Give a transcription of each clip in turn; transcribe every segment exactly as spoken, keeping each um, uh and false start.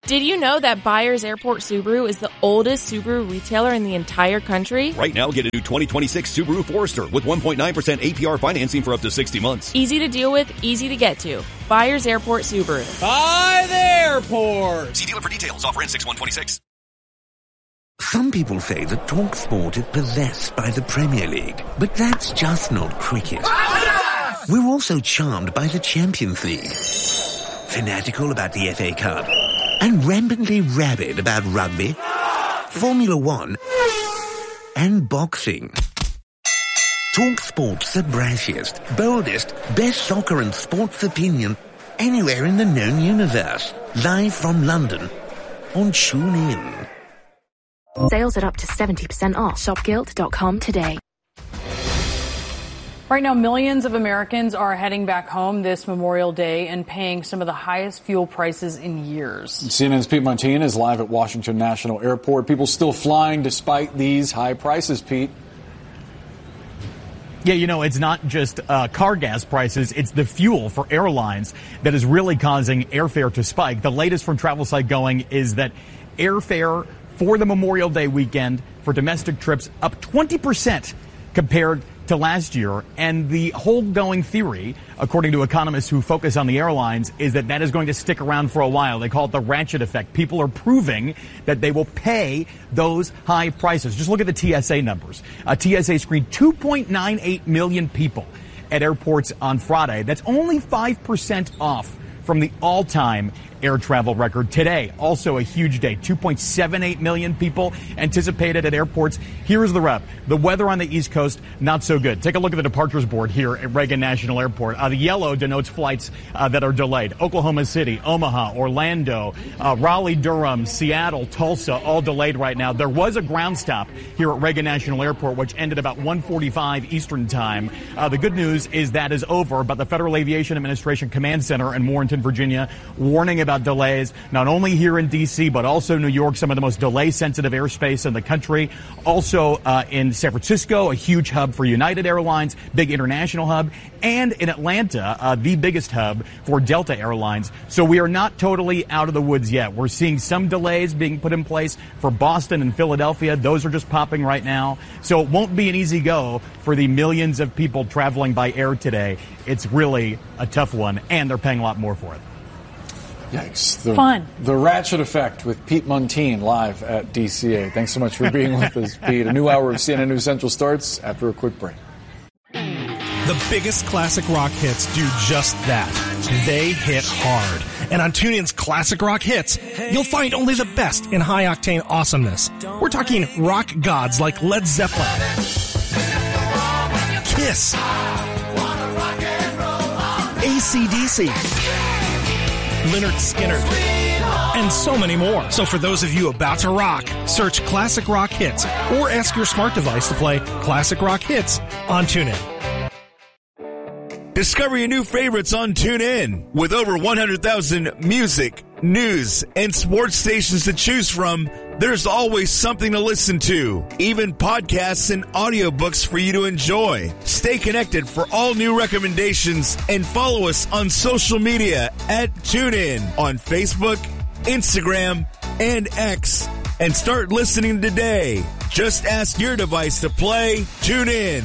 Did you know that Byers Airport Subaru is the oldest Subaru retailer in the entire country? Right now, get a new twenty twenty-six Subaru Forester with one point nine percent A P R financing for up to sixty months. Easy to deal with, easy to get to. Byers Airport Subaru. By the airport. See dealer for details. Offer ends six one twenty-six. Some people say that TalkSport is possessed by the Premier League, but that's just not cricket. We're also charmed by the Champions League, fanatical about the F A Cup, and rampantly rabid about rugby, Formula One, and boxing. TalkSport's the brashiest, boldest, best soccer and sports opinion anywhere in the known universe. Live from London on TuneIn. Sales at up to seventy percent off. shop gilt dot com today. Right now, millions of Americans are heading back home this Memorial Day and paying some of the highest fuel prices in years. C N N's Pete Montine is live at Washington National Airport. People still flying despite these high prices, Pete. Yeah, you know, it's not just uh, car gas prices, it's the fuel for airlines that is really causing airfare to spike. The latest from TravelSite Going is that airfare for the Memorial Day weekend for domestic trips up twenty percent compared to last year. And the whole going theory, according to economists who focus on the airlines, is that that is going to stick around for a while. They call it the ratchet effect. People are proving that they will pay those high prices. Just look at the T S A numbers. Uh, T S A screened two point nine eight million people at airports on Friday. That's only five percent off from the all-time air travel record. Today, also a huge day. two point seven eight million people anticipated at airports. Here's the rep. The weather on the East Coast, not so good. Take a look at the departures board here at Reagan National Airport. Uh, the yellow denotes flights uh, that are delayed. Oklahoma City, Omaha, Orlando, uh, Raleigh, Durham, Seattle, Tulsa, all delayed right now. There was a ground stop here at Reagan National Airport, which ended about one forty-five Eastern time. Uh, the good news is that is over, but the Federal Aviation Administration Command Center in Warrenton, Virginia, warning about delays, not only here in D C, but also New York, some of the most delay-sensitive airspace in the country. Also uh, in San Francisco, a huge hub for United Airlines, big international hub, and in Atlanta, uh, the biggest hub for Delta Airlines. So we are not totally out of the woods yet. We're seeing some delays being put in place for Boston and Philadelphia. Those are just popping right now. So it won't be an easy go for the millions of people traveling by air today. It's really a tough one, and they're paying a lot more for it. Yikes. The, Fun. The ratchet effect with Pete Montine live at D C A. Thanks so much for being with us, Pete. A new hour of C N N News Central starts after a quick break. The biggest classic rock hits do just that. They hit hard. And on TuneIn's Classic Rock Hits, you'll find only the best in high-octane awesomeness. We're talking rock gods like Led Zeppelin, Kiss, A C D C, Lynyrd Skynyrd, and so many more. So for those of you about to rock, search Classic Rock Hits or ask your smart device to play Classic Rock Hits on TuneIn. Discover your new favorites on TuneIn. With over one hundred thousand music, news, and sports stations to choose from, there's always something to listen to. Even podcasts and audiobooks for you to enjoy. Stay connected for all new recommendations and follow us on social media at TuneIn on Facebook, Instagram, and X. And start listening today. Just ask your device to play TuneIn.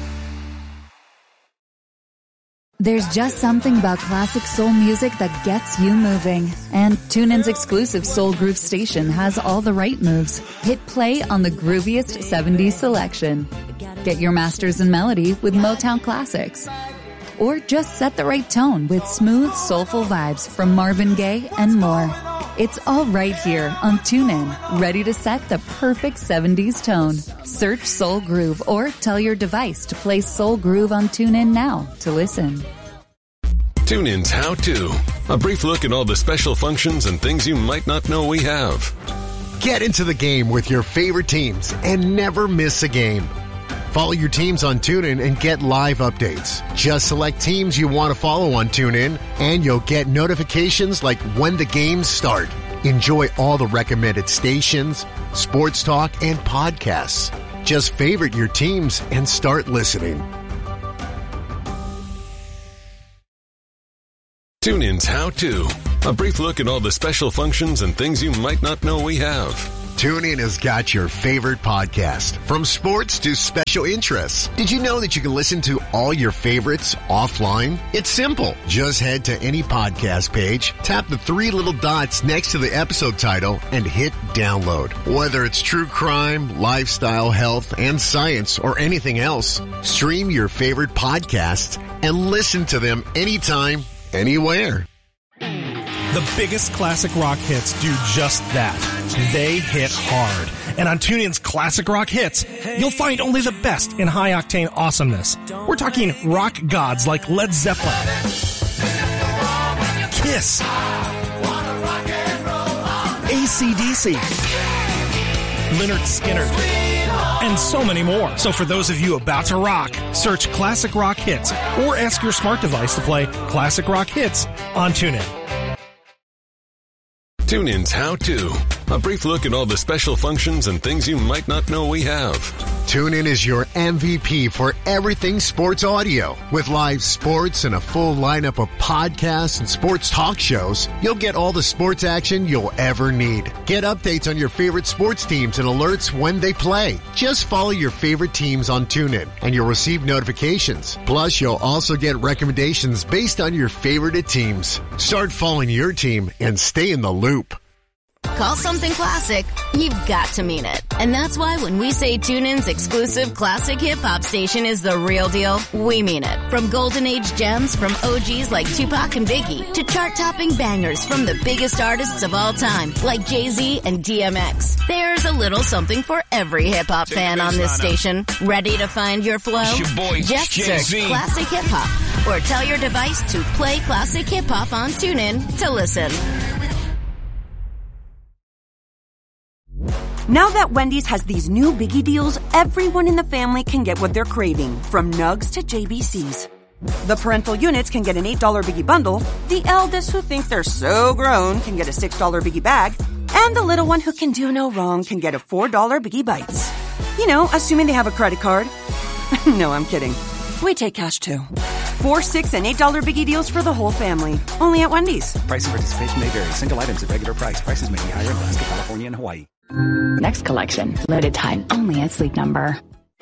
There's just something about classic soul music that gets you moving. And TuneIn's exclusive Soul Groove station has all the right moves. Hit play on the grooviest seventies selection. Get your masters in melody with Motown classics. Or just set the right tone with smooth, soulful vibes from Marvin Gaye and more. It's all right here on TuneIn, ready to set the perfect seventies tone. Search Soul Groove or tell your device to play Soul Groove on TuneIn now to listen. TuneIn's How To. A brief look at all the special functions and things you might not know we have. Get into the game with your favorite teams and never miss a game. Follow your teams on TuneIn and get live updates. Just select teams you want to follow on TuneIn, and you'll get notifications like when the games start. Enjoy all the recommended stations, sports talk, and podcasts. Just favorite your teams and start listening. TuneIn's How To. A brief look at all the special functions and things you might not know we have. TuneIn has got your favorite podcast, from sports to special interests. Did you know that you can listen to all your favorites offline? It's simple. Just head to any podcast page, tap the three little dots next to the episode title, and hit download. Whether it's true crime, lifestyle, health, and science, or anything else, stream your favorite podcasts and listen to them anytime, anywhere. The biggest classic rock hits do just that. They hit hard. And on TuneIn's Classic Rock Hits, you'll find only the best in high-octane awesomeness. We're talking rock gods like Led Zeppelin, Kiss, A C D C, Lynyrd Skynyrd, and so many more. So for those of you about to rock, search Classic Rock Hits or ask your smart device to play Classic Rock Hits on TuneIn. TuneIn's How To. A brief look at all the special functions and things you might not know we have. TuneIn is your M V P for everything sports audio. With live sports and a full lineup of podcasts and sports talk shows, you'll get all the sports action you'll ever need. Get updates on your favorite sports teams and alerts when they play. Just follow your favorite teams on TuneIn and you'll receive notifications. Plus, you'll also get recommendations based on your favorite teams. Start following your team and stay in the loop. Call something classic, you've got to mean it. And that's why when we say TuneIn's exclusive classic hip-hop station is the real deal, we mean it. From golden age gems from O Gs like Tupac and Biggie to chart-topping bangers from the biggest artists of all time like Jay-Z and D M X. There's a little something for every hip-hop fan on this station. Ready to find your flow? It's your boy, Just Jay-Z. search Classic Hip-Hop or tell your device to play Classic Hip-Hop on TuneIn to listen. Now that Wendy's has these new Biggie deals, everyone in the family can get what they're craving, from Nugs to J B Cs. The parental units can get an eight dollar Biggie bundle, the eldest who think they're so grown can get a six dollar Biggie bag, and the little one who can do no wrong can get a four dollar Biggie Bites. You know, assuming they have a credit card. No, I'm kidding. We take cash too. Four, six, and eight dollar Biggie deals for the whole family. Only at Wendy's. Price and participation may vary. Single items at regular price. Prices may be higher in Alaska, California, and Hawaii. Next collection. Limited time. Only at Sleep Number.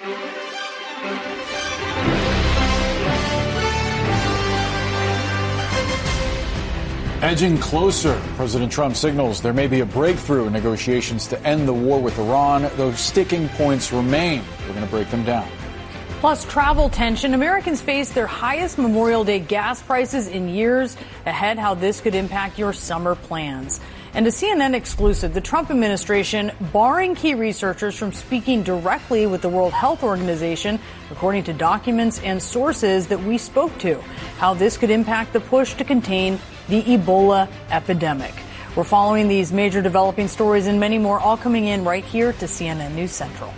Edging closer, President Trump signals there may be a breakthrough in negotiations to end the war with Iran, though sticking points remain. We're going to break them down. Plus, travel tension. Americans face their highest Memorial Day gas prices in years. Ahead, how this could impact your summer plans. And a C N N exclusive, the Trump administration barring key researchers from speaking directly with the World Health Organization, according to documents and sources that we spoke to. How this could impact the push to contain the Ebola epidemic. We're following these major developing stories and many more, all coming in right here to C N N News Central.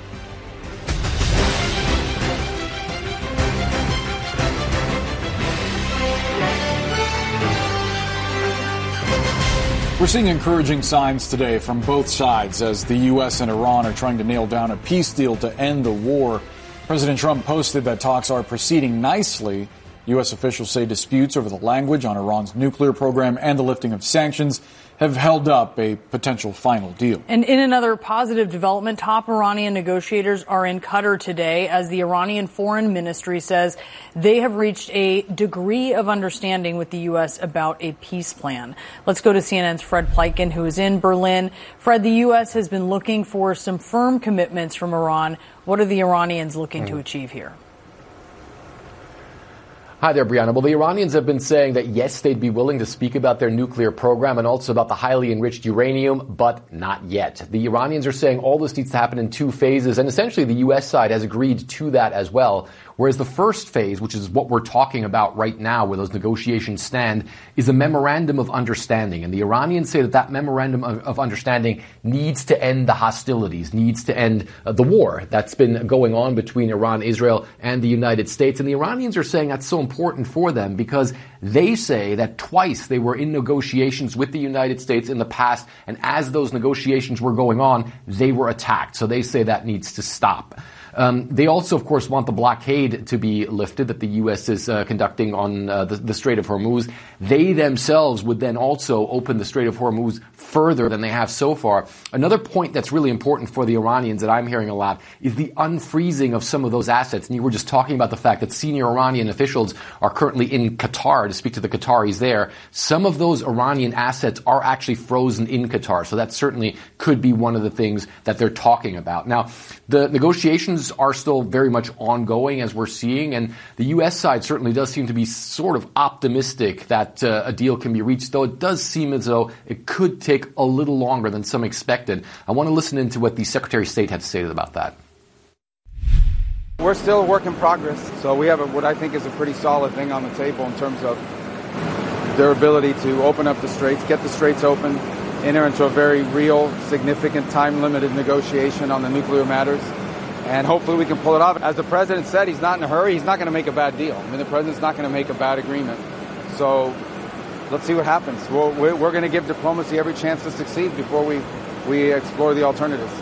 We're seeing encouraging signs today from both sides as the U S and Iran are trying to nail down a peace deal to end the war. President Trump posted that talks are proceeding nicely. U S officials say disputes over the language on Iran's nuclear program and the lifting of sanctions have held up a potential final deal. And in another positive development, top Iranian negotiators are in Qatar today as the Iranian Foreign Ministry says they have reached a degree of understanding with the U S about a peace plan. Let's go to C N N's Fred Pleitgen, who is in Berlin. Fred, the U S has been looking for some firm commitments from Iran. What are the Iranians looking mm-hmm. to achieve here? Hi there, Brianna. Well, the Iranians have been saying that, yes, they'd be willing to speak about their nuclear program and also about the highly enriched uranium, but not yet. The Iranians are saying all this needs to happen in two phases, and essentially the U S side has agreed to that as well. Whereas the first phase, which is what we're talking about right now, where those negotiations stand, is a memorandum of understanding. And the Iranians say that that memorandum of, of understanding needs to end the hostilities, needs to end uh, the war that's been going on between Iran, Israel, and the United States. And the Iranians are saying that's so important for them because they say that twice they were in negotiations with the United States in the past, and as those negotiations were going on, they were attacked. So they say that needs to stop. Um, they also, of course, want the blockade to be lifted that the U S is uh, conducting on uh, the, the Strait of Hormuz. They themselves would then also open the Strait of Hormuz further than they have so far. Another point that's really important for the Iranians that I'm hearing a lot is the unfreezing of some of those assets. And you were just talking about the fact that senior Iranian officials are currently in Qatar to speak to the Qataris there. Some of those Iranian assets are actually frozen in Qatar. So that certainly could be one of the things that they're talking about. Now, the negotiations are still very much ongoing, as we're seeing, and the U S side certainly does seem to be sort of optimistic that uh, a deal can be reached, though it does seem as though it could take a little longer than some expected. I want to listen into what the Secretary of State had to say about that. We're still a work in progress, so we have a, what I think is a pretty solid thing on the table in terms of their ability to open up the straits, get the straits open, enter into a very real, significant, time-limited negotiation on the nuclear matters, and hopefully we can pull it off. As the president said, he's not in a hurry. He's not going to make a bad deal. I mean, the president's not going to make a bad agreement. So let's see what happens. We're, we're, we're going to give diplomacy every chance to succeed before we, we explore the alternatives.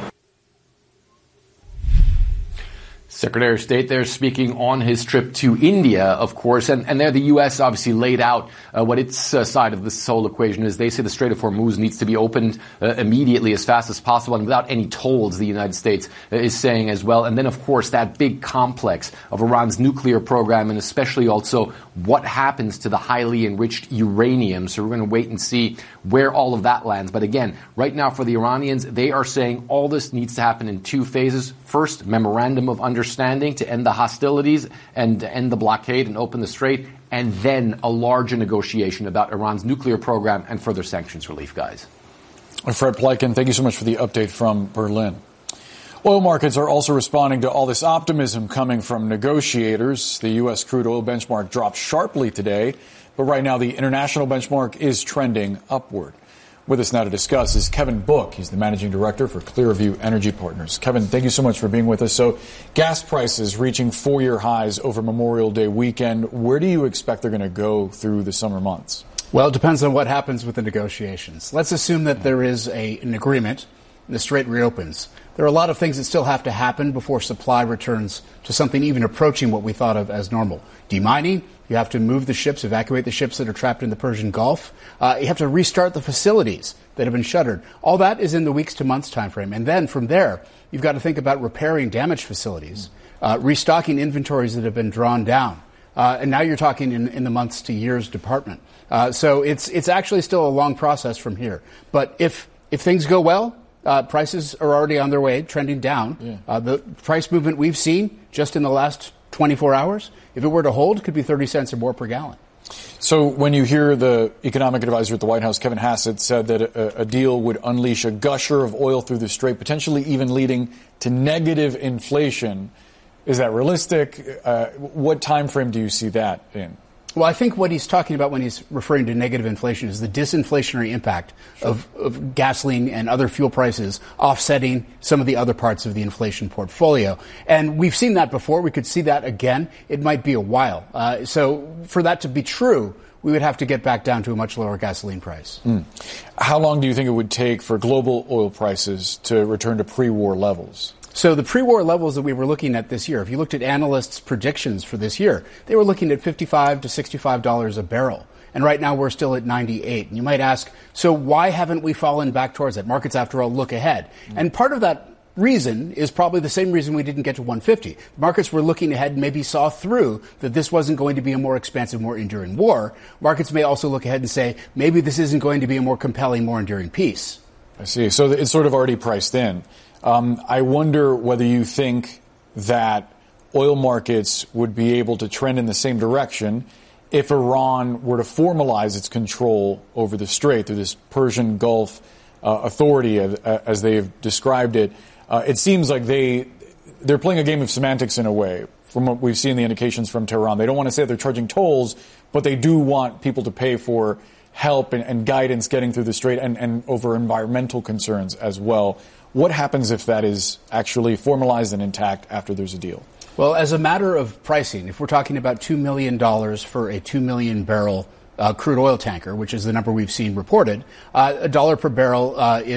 Secretary of State there speaking on his trip to India, of course, and, and there the U S obviously laid out uh, what its uh, side of this whole equation is. They say the Strait of Hormuz needs to be opened uh, immediately, as fast as possible, and without any tolls, the United States uh, is saying as well. And then, of course, that big complex of Iran's nuclear program, and especially also what happens to the highly enriched uranium. So we're going to wait and see where all of that lands. But again, right now for the Iranians, they are saying all this needs to happen in two phases. First, memorandum of understanding to end the hostilities and end the blockade and open the strait, and then a larger negotiation about Iran's nuclear program and further sanctions relief, guys. Fred Pleitgen, thank you so much for the update from Berlin. Oil markets are also responding to all this optimism coming from negotiators. The U S crude oil benchmark dropped sharply today, but right now the international benchmark is trending upward. With us now to discuss is Kevin Book. He's the managing director for Clearview Energy Partners. Kevin, thank you so much for being with us. So gas prices reaching four-year highs over Memorial Day weekend. Where do you expect they're going to go through the summer months? Well, it depends on what happens with the negotiations. Let's assume that there is a, an agreement and the strait reopens. There are a lot of things that still have to happen before supply returns to something even approaching what we thought of as normal. Demining, you have to move the ships, evacuate the ships that are trapped in the Persian Gulf. Uh, you have to restart the facilities that have been shuttered. All that is in the weeks to months time frame. And then from there, you've got to think about repairing damaged facilities, uh, restocking inventories that have been drawn down. Uh, and now you're talking in, in the months to years department. Uh, so it's it's actually still a long process from here. But if if things go well, Uh, prices are already on their way, trending down. Yeah. Uh, the price movement we've seen just in the last twenty-four hours, if it were to hold, could be thirty cents or more per gallon. So when you hear the economic advisor at the White House, Kevin Hassett, said that a, a deal would unleash a gusher of oil through the strait, potentially even leading to negative inflation, is that realistic? Uh, what time frame do you see that in? Well, I think what he's talking about when he's referring to negative inflation is the disinflationary impact sure. of, of gasoline and other fuel prices offsetting some of the other parts of the inflation portfolio. And we've seen that before. We could see that again. It might be a while. Uh, so for that to be true, we would have to get back down to a much lower gasoline price. Mm. How long do you think it would take for global oil prices to return to pre-war levels? So the pre-war levels that we were looking at this year, if you looked at analysts' predictions for this year, they were looking at fifty-five to sixty-five dollars a barrel. And right now we're still at ninety-eight. And you might ask, so why haven't we fallen back towards that? Markets, after all, look ahead. Mm-hmm. And part of that reason is probably the same reason we didn't get to one fifty. Markets were looking ahead and maybe saw through that this wasn't going to be a more expansive, more enduring war. Markets may also look ahead and say, maybe this isn't going to be a more compelling, more enduring peace. I see. So it's sort of already priced in. Um, I wonder whether you think that oil markets would be able to trend in the same direction if Iran were to formalize its control over the strait through this Persian Gulf uh, authority, as, as they've described it. Uh, it seems like they, they're playing a game of semantics in a way, from what we've seen the indications from Tehran. They don't want to say they're charging tolls, but they do want people to pay for help and, and guidance getting through the strait and, and over environmental concerns as well. What happens if that is actually formalized and intact after there's a deal? Well, as a matter of pricing, if we're talking about two million dollars for a two million barrel uh, crude oil tanker, which is the number we've seen reported, uh, a dollar per barrel uh, is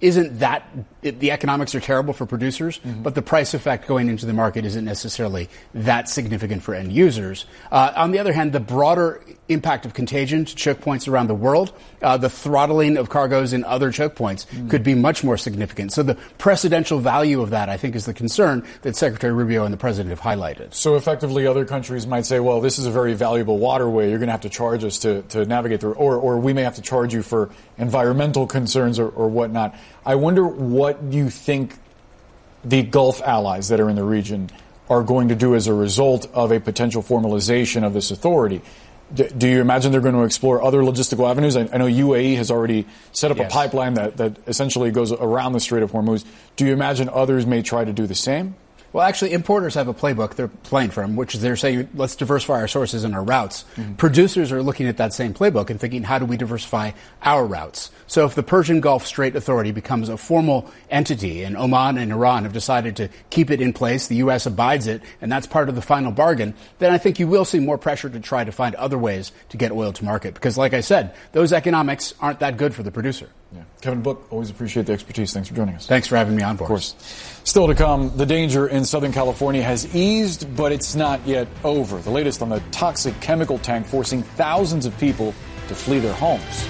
isn't that it, the economics are terrible for producers, mm-hmm. but the price effect going into the market isn't necessarily that significant for end users. Uh, on the other hand, the broader impact of contagion to choke points around the world, uh, the throttling of cargoes in other choke points mm-hmm. could be much more significant. So the precedential value of that, I think, is the concern that Secretary Rubio and the president have highlighted. So effectively, other countries might say, well, this is a very valuable waterway. You're going to have to charge us to, to navigate through, or, or we may have to charge you for environmental concerns or, or whatnot. I wonder what you think the Gulf allies that are in the region are going to do as a result of a potential formalization of this authority. D- do you imagine they're going to explore other logistical avenues? I, I know U A E has already set up yes. a pipeline that, that essentially goes around the Strait of Hormuz. Do you imagine others may try to do the same? Well, actually, importers have a playbook they're playing from, which is they're saying, let's diversify our sources and our routes. Mm-hmm. Producers are looking at that same playbook and thinking, how do we diversify our routes? So if the Persian Gulf Strait Authority becomes a formal entity and Oman and Iran have decided to keep it in place, the U S abides it, and that's part of the final bargain, then I think you will see more pressure to try to find other ways to get oil to market. Because like I said, those economics aren't that good for the producer. Yeah. Kevin Book, always appreciate the expertise. Thanks for joining us. Thanks for having me on board. Of course. Still to come, the danger in Southern California has eased, but it's not yet over. The latest on the toxic chemical tank forcing thousands of people to flee their homes.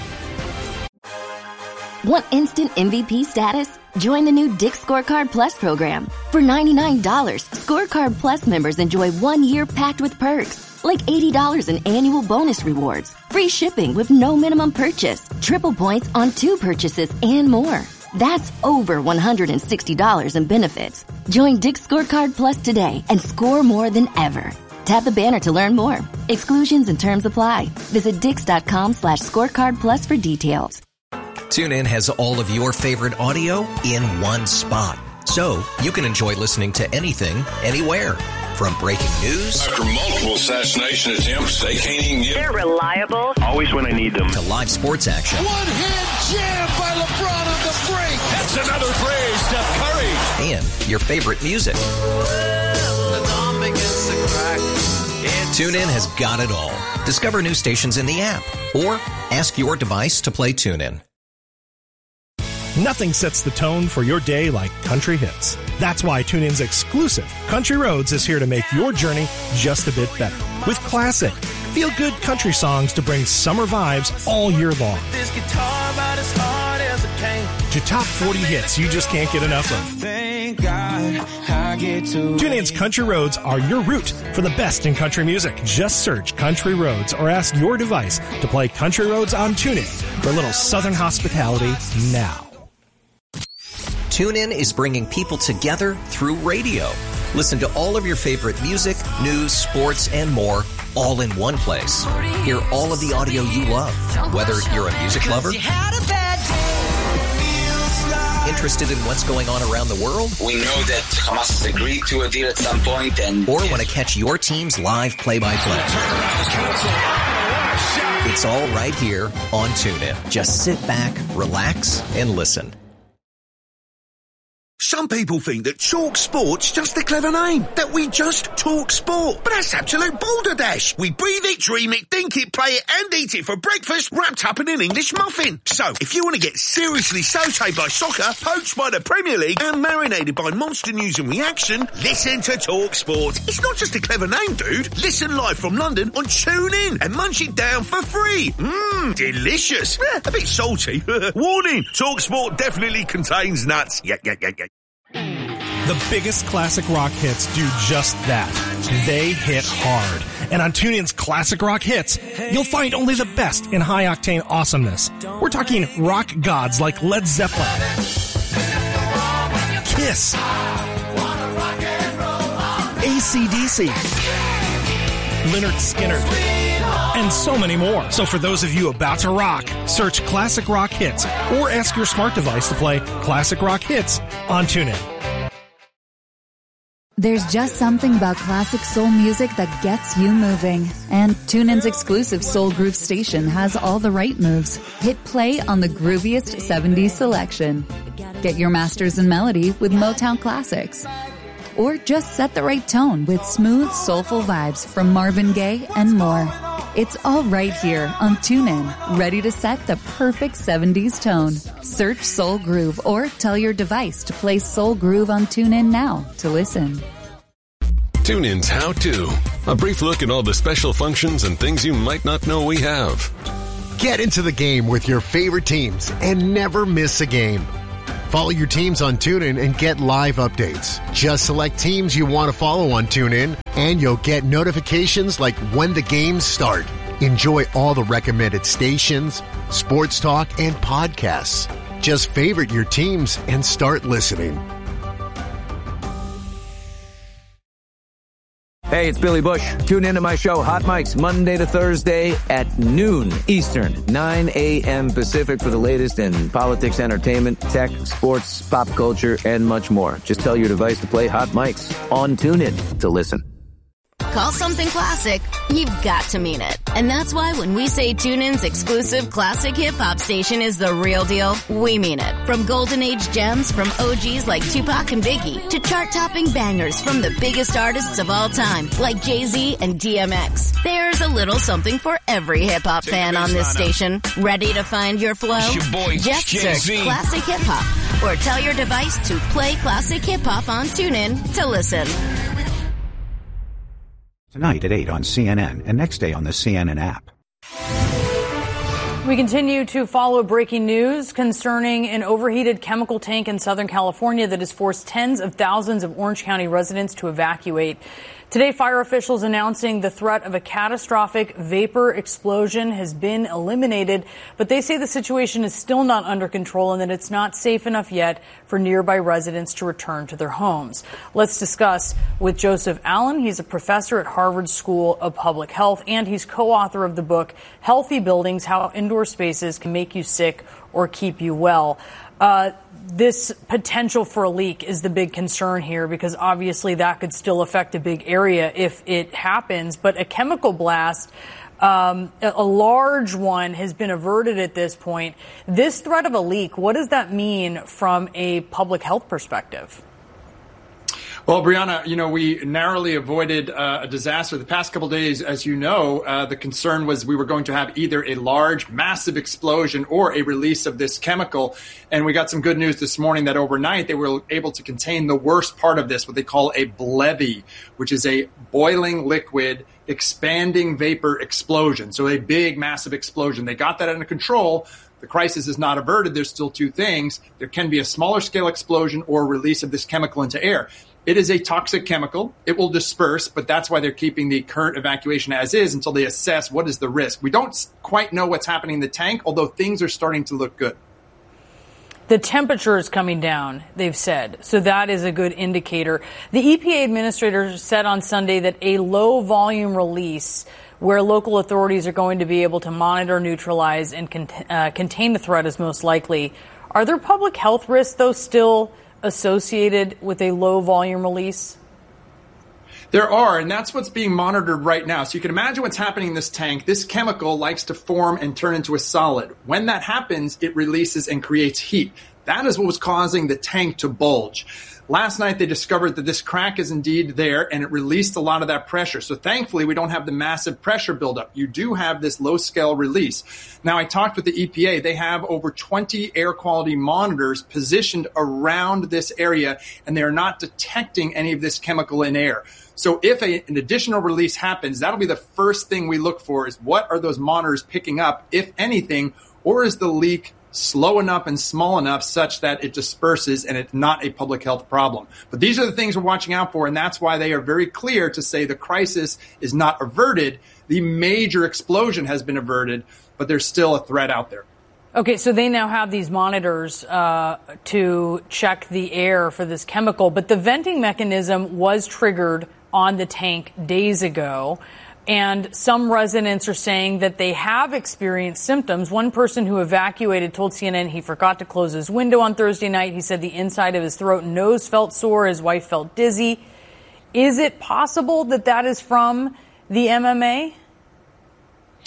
Want instant M V P status? Join the new Dick's Scorecard Plus program. For ninety-nine dollars, Scorecard Plus members enjoy one year packed with perks, like eighty dollars in annual bonus rewards, free shipping with no minimum purchase, triple points on two purchases, and more. That's over one hundred sixty dollars in benefits. Join Dick's Scorecard Plus today and score more than ever. Tap the banner to learn more. Exclusions and terms apply. Visit dix.com slash scorecard plus for details. TuneIn has all of your favorite audio in one spot. So you can enjoy listening to anything, anywhere. From breaking news. After multiple assassination attempts, they can't even get... They're reliable. Always when I need them. To live sports action. One-hand jam by LeBron on the break. That's another play, Steph Curry. And your favorite music. TuneIn has got it all. Discover new stations in the app. Or ask your device to play TuneIn. Nothing sets the tone for your day like country hits. That's why TuneIn's exclusive Country Roads is here to make your journey just a bit better. With classic, feel-good country songs to bring summer vibes all year long. This guitar about as hard as it came. To top forty hits you just can't get enough of. Thank God I get to TuneIn's Country Roads are your route for the best in country music. Just search Country Roads or ask your device to play Country Roads on TuneIn for a little southern hospitality now. TuneIn is bringing people together through radio. Listen to all of your favorite music, news, sports, and more all in one place. Hear all of the audio you love, whether you're a music lover, interested in what's going on around the world, we know that Hamas has agreed to a deal at some point, and or want to catch your team's live play-by-play. It's all right here on TuneIn. Just sit back, relax, and listen. Some people think that Talk Sport's just a clever name, that we just talk sport. But that's absolute balderdash. We breathe it, dream it, think it, play it, and eat it for breakfast, wrapped up in an English muffin. So, if you want to get seriously sautéed by soccer, poached by the Premier League, and marinated by monster news and reaction, listen to Talk Sport. It's not just a clever name, dude. Listen live from London on TuneIn and munch it down for free. Mmm, delicious. Eh, a bit salty. Warning, Talk Sport definitely contains nuts. Yeah, yeah, yeah, yeah. The biggest classic rock hits do just that. They hit hard. And on TuneIn's Classic Rock Hits, you'll find only the best in high-octane awesomeness. We're talking rock gods like Led Zeppelin, Kiss, A C D C, Lynyrd Skynyrd, and so many more. So for those of you about to rock, search Classic Rock Hits or ask your smart device to play Classic Rock Hits on TuneIn. There's just something about classic soul music that gets you moving. And TuneIn's exclusive Soul Groove station has all the right moves. Hit play on the grooviest seventies selection. Get your masters in melody with Motown classics. Or just set the right tone with smooth, soulful vibes from Marvin Gaye and more. It's all right here on TuneIn, ready to set the perfect seventies tone. Search Soul Groove or tell your device to play Soul Groove on TuneIn now to listen. TuneIn's How To. A brief look at all the special functions and things you might not know we have. Get into the game with your favorite teams and never miss a game. Follow your teams on TuneIn and get live updates. Just select teams you want to follow on TuneIn, and you'll get notifications like when the games start. Enjoy all the recommended stations, sports talk, and podcasts. Just favorite your teams and start listening. Hey, it's Billy Bush. Tune into my show, Hot Mics, Monday to Thursday at noon Eastern, nine a.m. Pacific for the latest in politics, entertainment, tech, sports, pop culture, and much more. Just tell your device to play Hot Mics on TuneIn to listen. Call something classic, you've got to mean it. And that's why when we say TuneIn's exclusive classic hip-hop station is the real deal, we mean it. From golden age gems from O Gs like Tupac and Biggie to chart-topping bangers from the biggest artists of all time like Jay-Z and D M X. There's a little something for every hip-hop fan on this station. Ready to find your flow? It's your boy, Just Jay-Z. search Classic Hip-Hop or tell your device to play Classic Hip-Hop on TuneIn to listen. Tonight at eight on C N N and next day on the C N N app. We continue to follow breaking news concerning an overheated chemical tank in Southern California that has forced tens of thousands of Orange County residents to evacuate. Today, fire officials announcing the threat of a catastrophic vapor explosion has been eliminated, but they say the situation is still not under control and that it's not safe enough yet for nearby residents to return to their homes. Let's discuss with Joseph Allen. He's a professor at Harvard School of Public Health, and he's co-author of the book, Healthy Buildings, How Indoor Spaces Can Make You Sick or Keep You Well. Uh, this potential for a leak is the big concern here because obviously that could still affect a big area if it happens. But a chemical blast, um, a large one, has been averted at this point. This threat of a leak, what does that mean from a public health perspective? Well, Brianna, you know, we narrowly avoided uh, a disaster. The past couple of days, as you know, uh, the concern was we were going to have either a large, massive explosion or a release of this chemical. And we got some good news this morning that overnight they were able to contain the worst part of this, what they call a BLEVE, which is a boiling liquid expanding vapor explosion. So a big, massive explosion. They got that under control. The crisis is not averted. There's still two things. There can be a smaller scale explosion or release of this chemical into air. It is a toxic chemical. It will disperse, but that's why they're keeping the current evacuation as is until they assess what is the risk. We don't quite know what's happening in the tank, although things are starting to look good. The temperature is coming down, they've said, so that is a good indicator. The E P A administrator said on Sunday that a low-volume release where local authorities are going to be able to monitor, neutralize, and cont- uh, contain the threat is most likely. Are there public health risks, though, still associated with a low volume release? There are, and that's what's being monitored right now. So you can imagine what's happening in this tank. This chemical likes to form and turn into a solid. When that happens, it releases and creates heat. That is what was causing the tank to bulge. Last night, they discovered that this crack is indeed there, and it released a lot of that pressure. So thankfully, we don't have the massive pressure buildup. You do have this low-scale release. Now, I talked with the E P A. They have over twenty air quality monitors positioned around this area, and they are not detecting any of this chemical in air. So if a, an additional release happens, that'll be the first thing we look for is what are those monitors picking up, if anything, or is the leak slow enough and small enough such that it disperses and it's not a public health problem. But these are the things we're watching out for, and that's why they are very clear to say the crisis is not averted. The major explosion has been averted, but there's still a threat out there. Okay, so they now have these monitors uh, to check the air for this chemical, but the venting mechanism was triggered on the tank days ago. And some residents are saying that they have experienced symptoms. One person who evacuated told C N N he forgot to close his window on Thursday night. He said the inside of his throat and nose felt sore. His wife felt dizzy. Is it possible that that is from the M M A?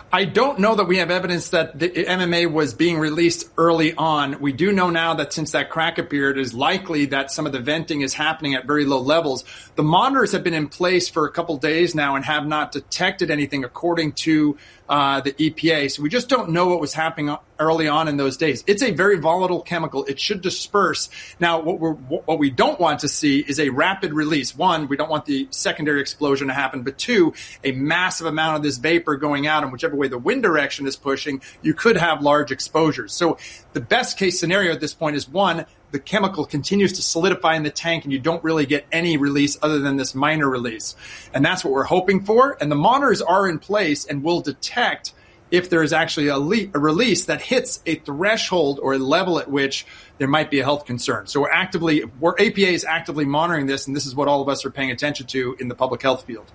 I don't know that we have evidence that the M M A was being released early on. We do know now that since that crack appeared, it is likely that some of the venting is happening at very low levels. The monitors have been in place for a couple days now and have not detected anything according to uh, the E P A. So we just don't know what was happening early on in those days. It's a very volatile chemical. It should disperse. Now, what, we're, what we don't want to see is a rapid release. One, we don't want the secondary explosion to happen. But two, a massive amount of this vapor going out, and whichever way the wind direction is pushing, you could have large exposures. So the best case scenario at this point is, one, the chemical continues to solidify in the tank and you don't really get any release other than this minor release. And that's what we're hoping for. And the monitors are in place and will detect if there is actually a, le- a release that hits a threshold or a level at which there might be a health concern. So we're actively, we're, A P A is actively monitoring this, and this is what all of us are paying attention to in the public health field.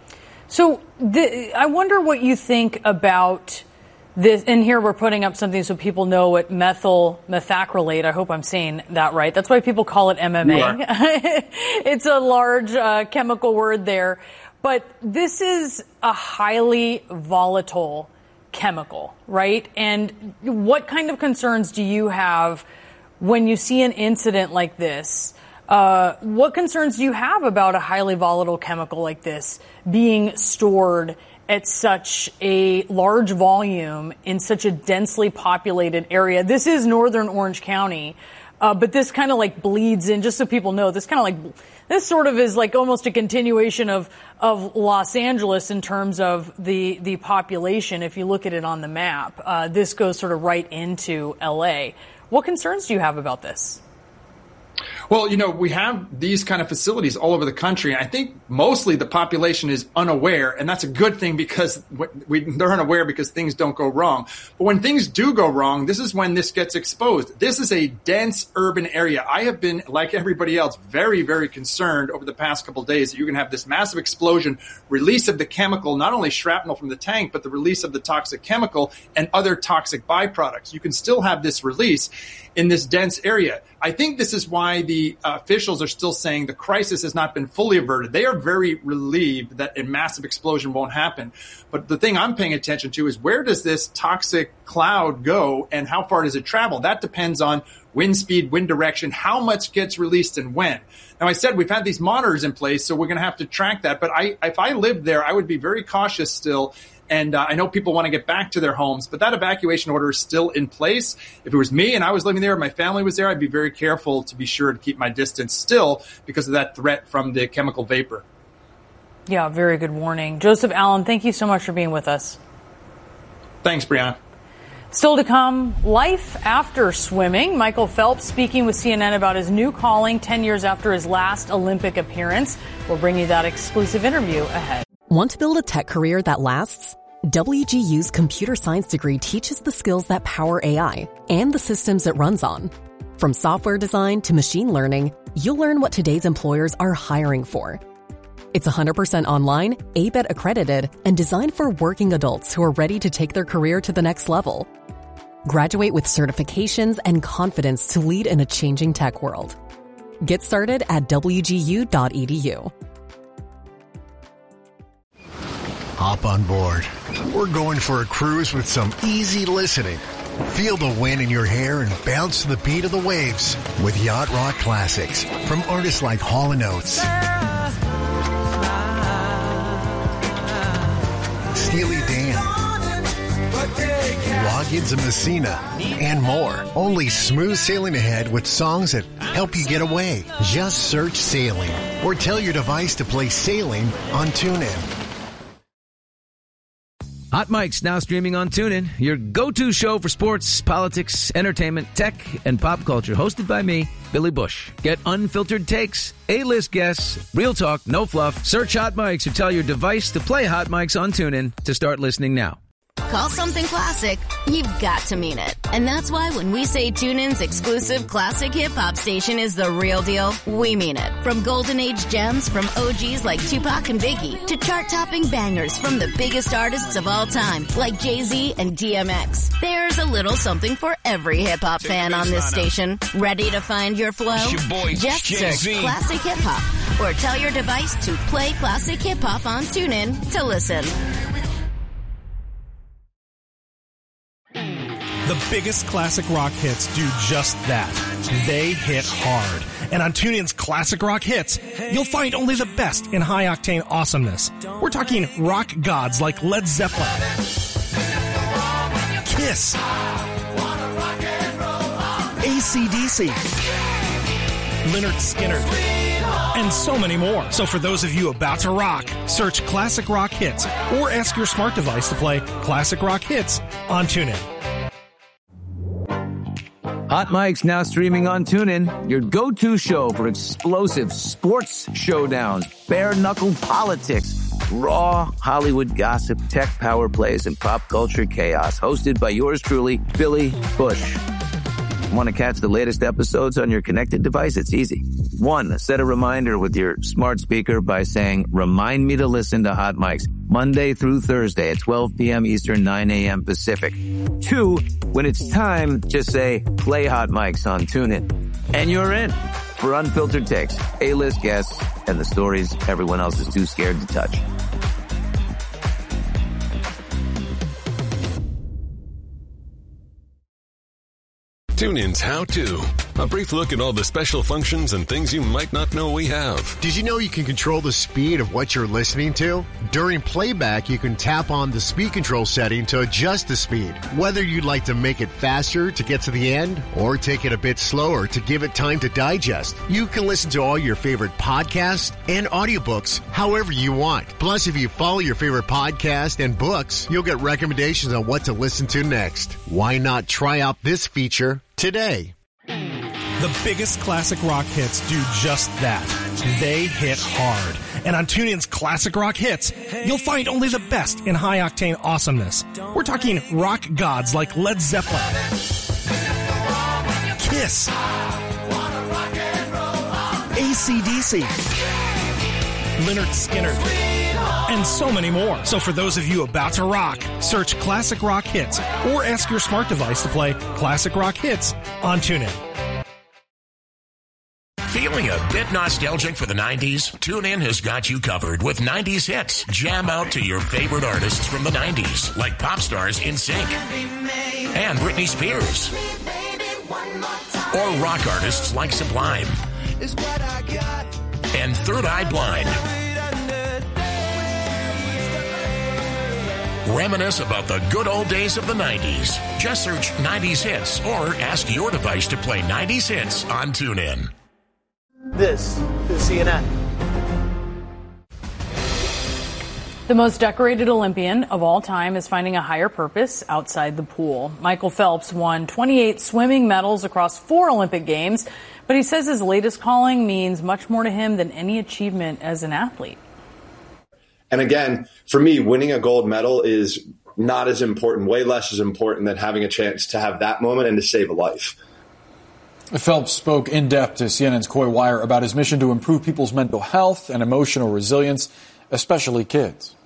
So the, I wonder what you think about this. And here we're putting up something so people know what methyl methacrylate. I hope I'm saying that right. That's why people call it M M A. It's a large uh, chemical word there. But this is a highly volatile chemical, right? And what kind of concerns do you have when you see an incident like this? Uh, what concerns do you have about a highly volatile chemical like this being stored at such a large volume in such a densely populated area? This is northern Orange County, uh, but this kind of like bleeds in, just so people know, this kind of like, this sort of is like almost a continuation of, of Los Angeles in terms of the, the population. If you look at it on the map, uh, this goes sort of right into L A. What concerns do you have about this? Well, you know, we have these kind of facilities all over the country. And I think mostly the population is unaware, and that's a good thing because we, they're unaware because things don't go wrong. But when things do go wrong, this is when this gets exposed. This is a dense urban area. I have been, like everybody else, very, very concerned over the past couple of days that you can have this massive explosion, release of the chemical, not only shrapnel from the tank, but the release of the toxic chemical and other toxic byproducts. You can still have this release in this dense area. I think this is why the uh, officials are still saying the crisis has not been fully averted. They are very relieved that a massive explosion won't happen. But the thing I'm paying attention to is, where does this toxic cloud go and how far does it travel? That depends on wind speed, wind direction, how much gets released and when. Now, I said we've had these monitors in place, so we're going to have to track that. But I, if I lived there, I would be very cautious still. And uh, I know people want to get back to their homes, but that evacuation order is still in place. If it was me and I was living there, my family was there, I'd be very careful to be sure to keep my distance still because of that threat from the chemical vapor. Yeah, very good warning. Joseph Allen, thank you so much for being with us. Thanks, Brianna. Still to come, life after swimming. Michael Phelps speaking with C N N about his new calling ten years after his last Olympic appearance. We'll bring you that exclusive interview ahead. Want to build a tech career that lasts? W G U's computer science degree teaches the skills that power A I and the systems it runs on. From software design to machine learning, you'll learn what today's employers are hiring for. It's one hundred percent online, A B E T accredited, and designed for working adults who are ready to take their career to the next level. Graduate with certifications and confidence to lead in a changing tech world. Get started at W G U dot E D U. Hop on board. We're going for a cruise with some easy listening. Feel the wind in your hair and bounce to the beat of the waves with Yacht Rock Classics from artists like Hall and Oates, Steely Dan, Loggins and Messina, and more. Only smooth sailing ahead with songs that help you get away. Just search Sailing or tell your device to play Sailing on TuneIn. Hot Mic's now streaming on TuneIn, your go-to show for sports, politics, entertainment, tech, and pop culture. Hosted by me, Billy Bush. Get unfiltered takes, A-list guests, real talk, no fluff. Search Hot Mic's or tell your device to play Hot Mic's on TuneIn to start listening now. Call something classic, you've got to mean it. And that's why when we say TuneIn's exclusive classic hip-hop station is the real deal, we mean it. From golden age gems from O Gs like Tupac and Biggie to chart-topping bangers from the biggest artists of all time like Jay-Z and D M X. There's a little something for every hip-hop fan on this station. Ready to find your flow? It's your boy, Just Jay-Z. search Classic Hip-Hop or tell your device to play Classic Hip-Hop on TuneIn to listen. The biggest classic rock hits do just that. They hit hard. And on TuneIn's Classic Rock Hits, you'll find only the best in high-octane awesomeness. We're talking rock gods like Led Zeppelin, Kiss, A C D C, Lynyrd Skynyrd, and so many more. So for those of you about to rock, search Classic Rock Hits or ask your smart device to play Classic Rock Hits on TuneIn. Hot Mic's now streaming on TuneIn, your go-to show for explosive sports showdowns, bare-knuckle politics, raw Hollywood gossip, tech power plays, and pop culture chaos. Hosted by yours truly, Billy Bush. Want to catch the latest episodes on your connected device? It's easy. One, set a reminder with your smart speaker by saying, remind me to listen to Hot Mics Monday through Thursday at twelve p.m. Eastern, nine a.m. Pacific. Two, when it's time, just say, play Hot Mics on TuneIn. And you're in for unfiltered takes, A-list guests, and the stories everyone else is too scared to touch. TuneIn's How To. A brief look at all the special functions and things you might not know we have. Did you know you can control the speed of what you're listening to? During playback, you can tap on the speed control setting to adjust the speed. Whether you'd like to make it faster to get to the end or take it a bit slower to give it time to digest, you can listen to all your favorite podcasts and audiobooks however you want. Plus, if you follow your favorite podcast and books, you'll get recommendations on what to listen to next. Why not try out this feature today? The biggest classic rock hits do just that. They hit hard. And on TuneIn's Classic Rock Hits, you'll find only the best in high-octane awesomeness. We're talking rock gods like Led Zeppelin, Kiss, A C D C, Lynyrd Skynyrd, and so many more. So for those of you about to rock, search Classic Rock Hits or ask your smart device to play Classic Rock Hits on TuneIn. Feeling a bit nostalgic for the nineties? TuneIn has got you covered with nineties hits. Jam out to your favorite artists from the nineties, like pop stars N Sync and Britney Spears, or rock artists like Sublime and Third Eye Blind. Reminisce about the good old days of the nineties. Just search nineties hits or ask your device to play nineties hits on TuneIn. This is C N N. The most decorated Olympian of all time is finding a higher purpose outside the pool. Michael Phelps won twenty-eight swimming medals across four Olympic Games, but he says his latest calling means much more to him than any achievement as an athlete. And again, for me, winning a gold medal is not as important, way less as important than having a chance to have that moment and to save a life. Phelps spoke in depth to C N N's Coy Wire about his mission to improve people's mental health and emotional resilience, especially kids.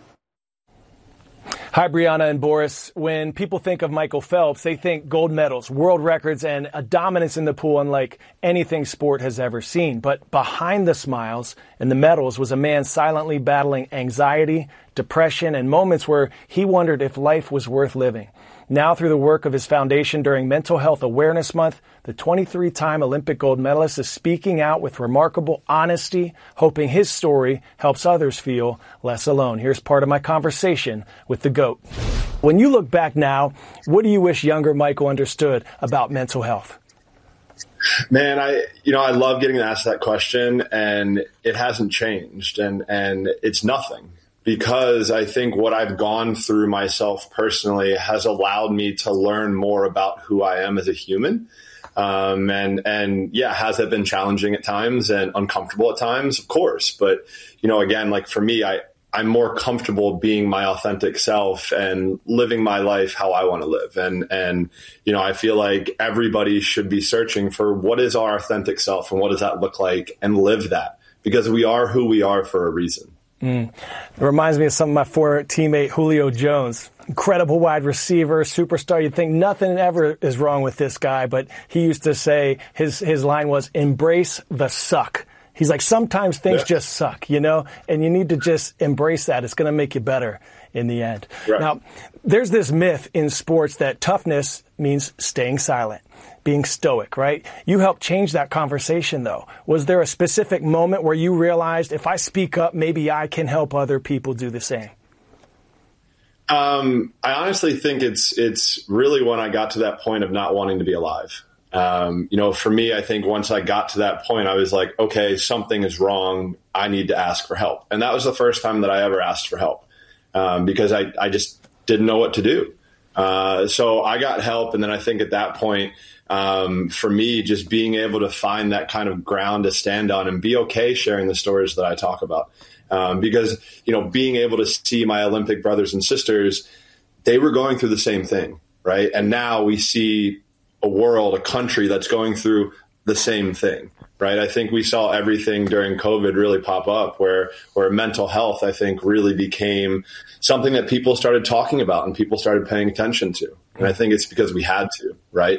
Hi, Brianna and Boris. When people think of Michael Phelps, they think gold medals, world records, and a dominance in the pool unlike anything sport has ever seen. But behind the smiles and the medals was a man silently battling anxiety, depression, and moments where he wondered if life was worth living. Now, through the work of his foundation during Mental Health Awareness Month, the twenty-three-time Olympic gold medalist is speaking out with remarkable honesty, hoping his story helps others feel less alone. Here's part of my conversation with the GOAT. When you look back now, what do you wish younger Michael understood about mental health? Man, I, you know, I love getting asked that question, and it hasn't changed, and, and it's nothing. Because I think what I've gone through myself personally has allowed me to learn more about who I am as a human. Um, and, and yeah, has it been challenging at times and uncomfortable at times? Of course. But, you know, again, like for me, I, I'm more comfortable being my authentic self and living my life how I want to live. And, and, you know, I feel like everybody should be searching for what is our authentic self and what does that look like, and live that, because we are who we are for a reason. Mm. It reminds me of some of my former teammate Julio Jones. Incredible wide receiver, superstar. You'd think nothing ever is wrong with this guy, but he used to say, his, his line was, embrace the suck. He's like, sometimes things yeah. just suck, you know, and you need to just embrace that. It's going to make you better. in the end. Right. Now, there's this myth in sports that toughness means staying silent, being stoic, right? You helped change that conversation, though. Was there a specific moment where you realized if I speak up, maybe I can help other people do the same? Um, I honestly think it's it's really when I got to that point of not wanting to be alive. Um, you know, for me, I think once I got to that point, I was like, okay, something is wrong. I need to ask for help. And that was the first time that I ever asked for help, um, because I, I just didn't know what to do. Uh, so I got help. And then I think at that point, um, for me, just being able to find that kind of ground to stand on and be okay sharing the stories that I talk about. Um, because, you know, being able to see my Olympic brothers and sisters, they were going through the same thing, right? And now we see a world, a country that's going through the same thing, right? I think we saw everything during COVID really pop up where, where mental health, I think, really became something that people started talking about and people started paying attention to. And I think it's because we had to, right?